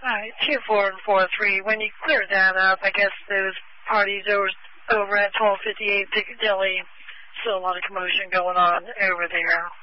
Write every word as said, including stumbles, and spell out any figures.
Right, two, four, and four, three. When you clear that up, I guess those parties over over at twelve fifty-eight Piccadilly, still a lot of commotion going on over there.